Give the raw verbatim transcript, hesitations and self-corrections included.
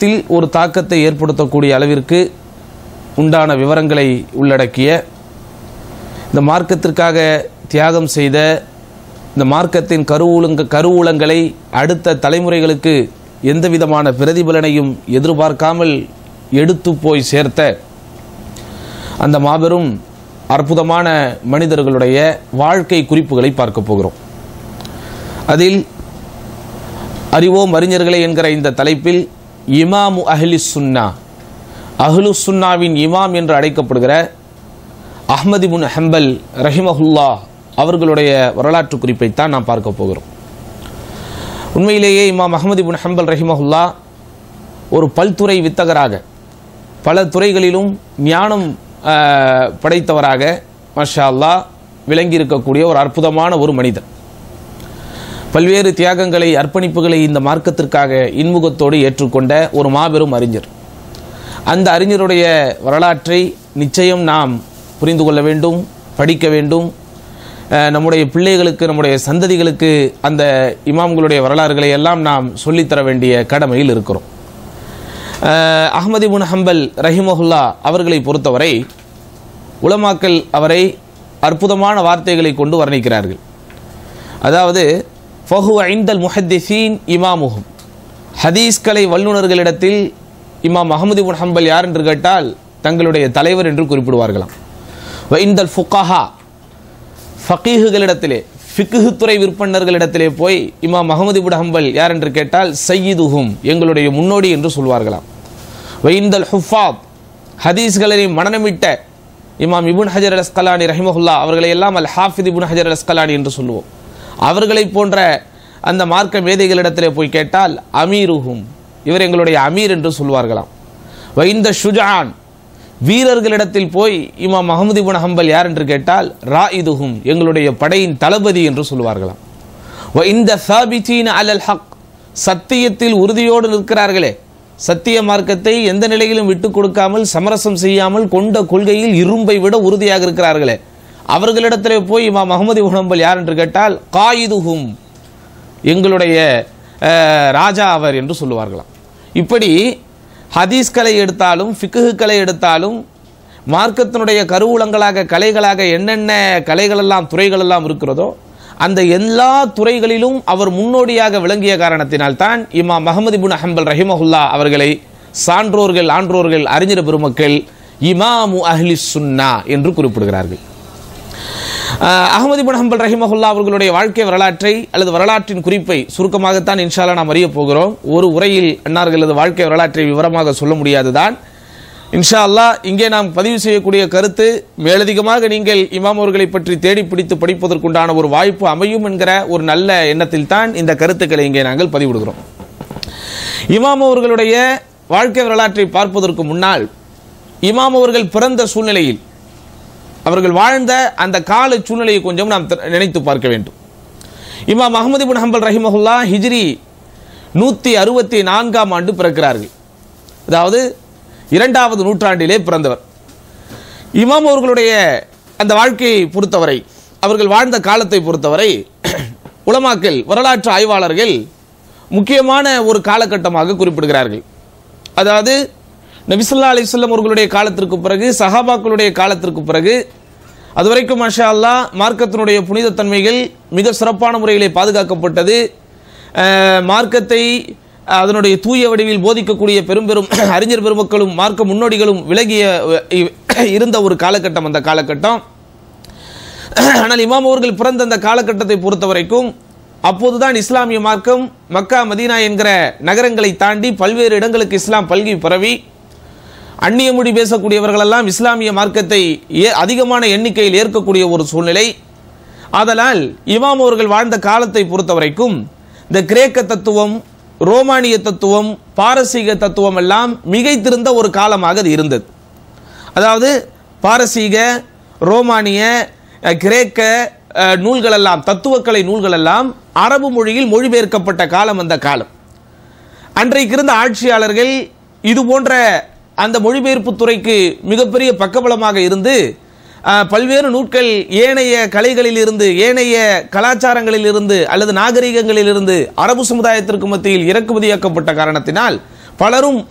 உள்ளத்தில் ஒரு தாக்கத்தை ஏற்படுத்தக்கூடிய அளவிற்கு உண்டான விவரங்களை உள்ளடக்கிய இந்த மார்க்கத்திற்காக தியாகம் செய்த இந்த மார்க்கத்தின் கருவூலங்க கருவூலங்களை அடுத்த தலைமுறைகளுக்கு எந்த விதமான பிரதிபலனையும் எதிர்பார்க்காமல் எடுத்து போய் சேர்த்த அந்த மாபெரும் அற்புதமான மனிதர்களுடைய வாழ்க்கை குறிப்புகளை பார்க்க போகிறோம். அதில் அறிவோம் அறிஞர்களே என்கிற இந்த தலைப்பில் இமாமு அஹ்லி சுன்னா, அஹ்லு சுன்னாவின் இமாம் என்று அழைக்கப்படுகிற அஹ்மது இப்னு ஹம்பல் ரஹிமஹுல்லா அவர்களுடைய வரலாற்று குறிப்பைத்தான் நாம் பார்க்க போகிறோம். உண்மையிலேயே இமாம் அஹ்மது இப்னு ஹம்பல் ரஹிமஹுல்லா ஒரு பல்துறை வித்தகராக, பல துறைகளிலும் ஞானம் படைத்தவராக மாஷா அல்லாஹ் விளங்கியிருக்கக்கூடிய ஒரு அற்புதமான ஒரு மனிதர். பல்வேறு தியாகங்களை, அர்ப்பணிப்புகளை இந்த மார்க்கத்திற்காக இன்முகத்தோடு ஏற்றுக்கொண்ட ஒரு மாபெரும் அறிஞர். அந்த அறிஞருடைய வரலாற்றை நிச்சயம் நாம் புரிந்து கொள்ள வேண்டும், படிக்க வேண்டும். நம்முடைய பிள்ளைகளுக்கு, நம்முடைய சந்ததிகளுக்கு அந்த இமாம்களுடைய வரலாறுகளை எல்லாம் நாம் சொல்லித்தர வேண்டிய கடமையில் இருக்கிறோம். அஹ்மது இப்னு ஹம்பல் ரஹிமஹுல்லா அவர்களை பொறுத்தவரை உலமாக்கள் அவரை அற்புதமான வார்த்தைகளை கொண்டு வர்ணிக்கிறார்கள். அதாவது ஃபஹுவ இன்தல் முஹத்திஸீன் இமாமுஹும், ஹதீஸ்கலை வல்லுநர்களிடத்தில் இமாம் அஹ்மது இப்னு ஹம்பல் யார் என்று கேட்டால் தங்களுடைய தலைவர் என்று குறிப்பிடுவார்களாம். வ இன்தல் ஃபுகஹா, ஃபகீஹுகளிடத்திலே, ஃபிக்ஹ் துறை விற்பனர்களிடத்திலே போய் இமாம் அஹ்மது இப்னு ஹம்பல் யார் என்று கேட்டால் சையிதுஹும், எங்களுடைய முன்னோடி என்று சொல்வார்களாம். வ இன்தல் ஹுஃபாத், ஹதீஸ்களை மனநமிட்ட இமாம் இப்னு ஹஜர் அல் அஸ்கலானி ரஹிமஹுல்லா அவர்களை எல்லாம் அல் ஹாஃபித் இப்னு ஹஜர் அல் அஸ்கலானி என்று சொல்லுவோம். அவர்களை போன்ற அந்த மார்க்க மேதைகளிடத்திலே போய் கேட்டால் அமீருஹும், இவர் எங்களுடைய அமீர் என்று சொல்வார்களாம். வ இந்த ஷுஜான், வீரர்களிடத்தில் போய் இமாம் அஹ்மது இப்னு ஹம்பல் யார் என்று கேட்டால் ராயிதுஹும், எங்களுடைய படையின் தளபதி என்று சொல்வார்களாம். வ இந்த சாபிதீன அலல் ஹக், சத்தியத்தில் உறுதியோடு நிற்கிறார்களே, சத்திய மார்க்கத்தை எந்த நிலையிலும் விட்டுக் கொடுக்காமல், சமரசம் செய்யாமல், கொண்ட கொள்கையில் இரும்பை விட உறுதியாக இருக்கிறார்களே, அவர்களிடத்திலே போய் இமாம் அஹ்மது இப்னு ஹம்பல் யார் என்று கேட்டால் காயிதுஹும், எங்களுடைய ராஜா அவர் என்று சொல்லுவார்களாம். இப்படி ஹதீஸ்களை எடுத்தாலும், ஃபிக்ஹுக்களை எடுத்தாலும், மார்க்கத்தினுடைய கருவூலங்களாக, கலைகளாக என்னென்ன கலைகளெல்லாம், துறைகளெல்லாம் இருக்கிறதோ அந்த எல்லா துறைகளிலும் அவர் முன்னோடியாக விளங்கிய காரணத்தினால் தான் இமாம் அஹ்மது இப்னு ஹம்பல் ரஹிமஹுல்லா அவர்களை சான்றோர்கள், ஆன்றோர்கள், அறிஞர் பெருமக்கள் இமாமு அஹ்லி சுன்னா என்று குறிப்பிடுகிறார்கள். அஹ்மது இப்னு ஹம்பல் ரஹிமஹுல்லா அவர்களுடைய வாழ்க்கை வரலாற்றை அல்லது வரலாற்றின் குறிப்பை சுருக்கமாகத்தான் இன்ஷா அல்லாஹ் நாம் அறிய போகிறோம். ஒரு உரையில் அன்னார்களது வாழ்க்கை வரலாற்றை விவரமாக சொல்ல முடியாதுதான். இன்ஷா அல்லாஹ் இங்கே நாம் பதிவு செய்யக்கூடிய கருத்து மேலதிகமாக நீங்கள் இமாம் அவர்களை பற்றி தேடி பிடித்து படிப்பதற்குண்டான ஒரு வாய்ப்பு அமையும் என்கிற ஒரு நல்ல எண்ணத்தில் தான் இந்த கருத்துக்களை இங்கே நாங்கள் பதிவிடுகிறோம். இமாம் அவர்களுடைய வாழ்க்கை வரலாற்றை பார்ப்பதற்கு முன்னால் இமாம் அவர்கள் பிறந்த சூழ்நிலையில், அவர்கள் வாழ்ந்த அந்த கால சூழ்நிலையை கொஞ்சம் நாம் நினைத்து பார்க்க வேண்டும். இமாம் அஹ்மது இப்னு ஹம்பல் ரஹிமஹுல்லா ஹிஜ்ரி நூற்றி அறுபத்தி நான்காம் ஆண்டு பிறக்கிறார்கள். அதாவது இரண்டாவது நூற்றாண்டிலே பிறந்தவர். இமாம் அவர்களுடைய அந்த வாழ்க்கையை பொறுத்தவரை, அவர்கள் வாழ்ந்த காலத்தை பொறுத்தவரை உலமாக்கள், வரலாற்று ஆய்வாளர்கள் முக்கியமான ஒரு காலகட்டமாக குறிப்பிடுகிறார்கள். அதாவது நபி ஸல்லல்லாஹு அலைஹி வஸல்லம் அவர்களுடைய காலத்திற்கு பிறகு, சஹாபாக்களுடைய காலத்திற்கு பிறகு, அதுவரைக்கும் மாஷா அல்லாஹ் மார்க்கத்தினுடைய புனிதத்தன்மைகள் மிக சிறப்பான முறையிலே பாதுகாக்கப்பட்டது. மார்க்கத்தை அதனுடைய தூய வடிவில் போதிக்கக்கூடிய பெரும் பெரும் அறிஞர் பெருமக்களும் மார்க்க முன்னோடிகளும் விலகிய இருந்த ஒரு காலகட்டம் அந்த காலகட்டம். ஆனால் இமாம் அவர்கள் பிறந்த அந்த காலகட்டத்தை பொறுத்த வரைக்கும் அப்போதுதான் இஸ்லாமிய மார்க்கம் மக்கா, மதீனா என்கிற நகரங்களை தாண்டி பல்வேறு இடங்களுக்கு இஸ்லாம் பல்கி பரவி, அந்நிய மொழி பேசக்கூடியவர்களெல்லாம் இஸ்லாமிய மார்க்கத்தை அதிகமான எண்ணிக்கையில் ஏற்கக்கூடிய ஒரு சூழ்நிலை. ஆதலால் இமாம் அவர்கள் வாழ்ந்த காலத்தை பொறுத்த வரைக்கும் இந்த கிரேக்க தத்துவம், ரோமானிய தத்துவம், பாரசீக தத்துவம் எல்லாம் மிகைத்திருந்த ஒரு காலமாக அது இருந்தது. அதாவது பாரசீக, ரோமானிய, கிரேக்க நூல்களெல்லாம், தத்துவக்கலை நூல்களெல்லாம் அரபு மொழியில் மொழிபெயர்க்கப்பட்ட காலம் அந்த காலம். அன்றைக்கு இருந்த ஆட்சியாளர்கள் இது போன்ற அந்த மொழிபெயர்ப்பு துறைக்கு மிகப்பெரிய பக்கபலமாக இருந்து பல்வேறு நூட்கள் ஏனைய கலைகளில் இருந்து, ஏனைய கலாச்சாரங்களில் இருந்து அல்லது நாகரிகங்களில் இருந்து அரபு சமுதாயத்திற்கு மத்தியில் இறக்குமதியாக்கப்பட்ட காரணத்தினால் பலரும்